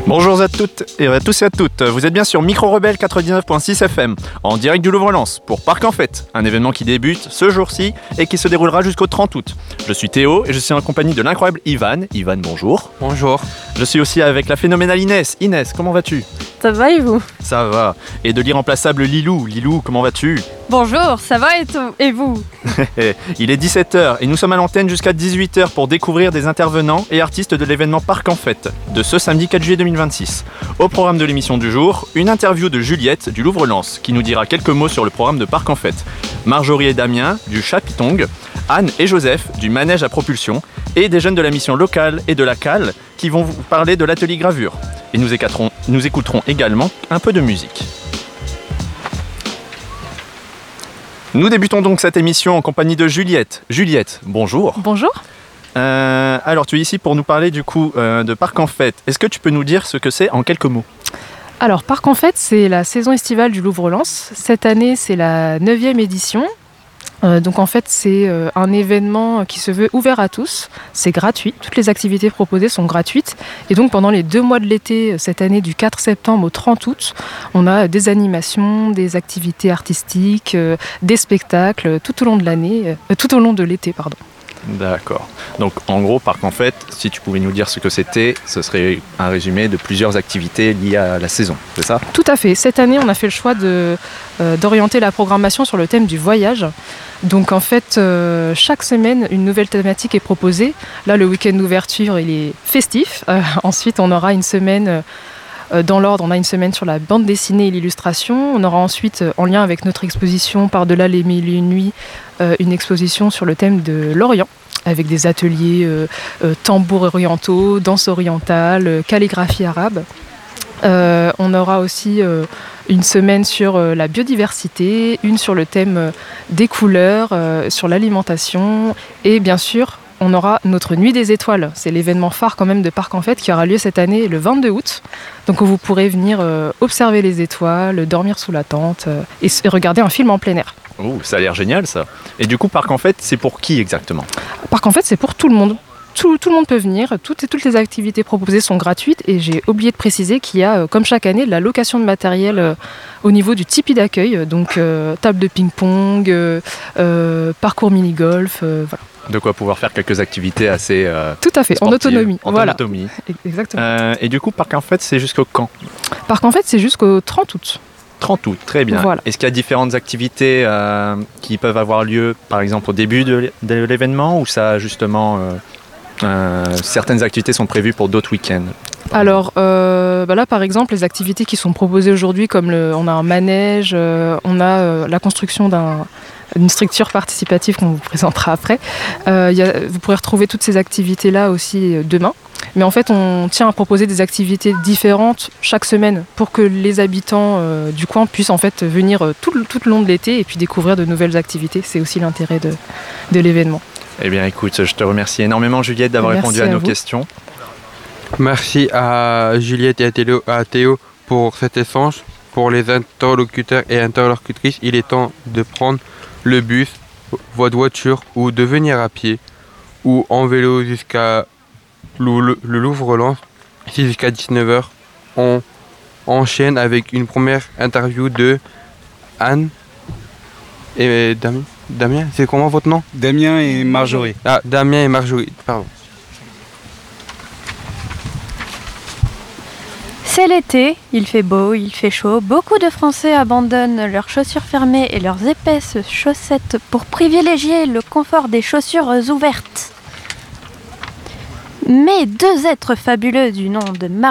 Bonjour à toutes et à tous et à toutes, vous êtes bien sur Micro Rebelle 99.6 FM, en direct du Louvre-Lens, pour Parc en Fête, un événement qui débute ce jour-ci et qui se déroulera jusqu'au 30 août. Je suis Théo et je suis en compagnie de l'incroyable Ivan. Ivan, bonjour. Bonjour. Je suis aussi avec la phénoménale Inès. Inès, comment vas-tu ? Ça va et vous ? Ça va. Et de l'irremplaçable Lilou. Lilou, comment vas-tu ? Bonjour, ça va et vous ? Il est 17h et nous sommes à l'antenne jusqu'à 18h pour découvrir des intervenants et artistes de l'événement Parc en Fête de ce samedi 4 juillet 2026. Au programme de l'émission du jour, une interview de Juliette du Louvre-Lens qui nous dira quelques mots sur le programme de Parc en Fête. Marjorie et Damien du Chapitong, Anne et Joseph du Manège à propulsion et des jeunes de la mission locale et de la CAL qui vont vous parler de l'atelier gravure. Et nous écouterons également un peu de musique. Nous débutons donc cette émission en compagnie de Juliette. Juliette, bonjour. Bonjour. Alors tu es ici pour nous parler du coup de Parc en Fête. Est-ce que tu peux nous dire ce que c'est en quelques mots ? Alors Parc en Fête, c'est la saison estivale du Louvre-Lens. Cette année, c'est la 9e édition. Donc en fait, c'est un événement qui se veut ouvert à tous. C'est gratuit. Toutes les activités proposées sont gratuites. Et donc pendant les 2 mois de l'été, cette année du 4 septembre au 30 août, on a des animations, des activités artistiques, des spectacles tout au long de l'année, tout au long de l'été, pardon. D'accord. Donc en gros, Parc en Fête, si tu pouvais nous dire ce que c'était, ce serait un résumé de plusieurs activités liées à la saison, c'est ça ? Tout à fait. Cette année, on a fait le choix d'orienter la programmation sur le thème du voyage. Donc en fait, chaque semaine, une nouvelle thématique est proposée. Là, le week-end d'ouverture, il est festif. Ensuite, on aura une semaine... Dans l'ordre, on a une semaine sur la bande dessinée et l'illustration. On aura ensuite, en lien avec notre exposition Par-delà les mille et une nuits, une exposition sur le thème de l'Orient, avec des ateliers tambours orientaux, danse orientale, calligraphie arabe. On aura aussi une semaine sur la biodiversité, une sur le thème des couleurs, sur l'alimentation et bien sûr, on aura notre Nuit des Étoiles. C'est l'événement phare quand même de Parc en Fête qui aura lieu cette année le 22 août. Donc vous pourrez venir observer les étoiles, dormir sous la tente et regarder un film en plein air. Ouh, ça a l'air génial ça. Et du coup, Parc en Fête, c'est pour qui exactement ? Parc en Fête, c'est pour tout le monde. Tout le monde peut venir, toutes les activités proposées sont gratuites et j'ai oublié de préciser qu'il y a, comme chaque année, de la location de matériel au niveau du tipi d'accueil, donc table de ping-pong, parcours mini-golf, voilà. De quoi pouvoir faire quelques activités assez tout à fait, sportives, en autonomie. Voilà. Exactement. Et du coup, Parc en Fête, c'est jusqu'au quand ? Parc en Fête, c'est jusqu'au 30 août. 30 août, très bien. Voilà. Est-ce qu'il y a différentes activités qui peuvent avoir lieu, par exemple, au début de l'événement, ou ça, justement, certaines activités sont prévues pour d'autres week-ends ? Alors là, par exemple, les activités qui sont proposées aujourd'hui, comme on a un manège, on a la construction d'une structure participative qu'on vous présentera après. Vous pourrez retrouver toutes ces activités-là aussi demain. Mais en fait, on tient à proposer des activités différentes chaque semaine pour que les habitants du coin puissent en fait venir tout le long de l'été et puis découvrir de nouvelles activités. C'est aussi l'intérêt de l'événement. Eh bien, écoute, je te remercie énormément, Juliette, d'avoir répondu à nos questions. Merci à Juliette et à Théo pour cet échange. Pour les interlocuteurs et interlocutrices, il est temps de prendre le bus, votre voiture ou de venir à pied ou en vélo jusqu'à le Louvre-Lens. Ici jusqu'à 19h, on enchaîne avec une première interview de Anne et Damien. Damien, c'est comment votre nom ? Damien et Marjorie. Ah, Damien et Marjorie, pardon. C'est l'été, il fait beau, il fait chaud. Beaucoup de Français abandonnent leurs chaussures fermées et leurs épaisses chaussettes pour privilégier le confort des chaussures ouvertes. Mais 2 êtres fabuleux du nom de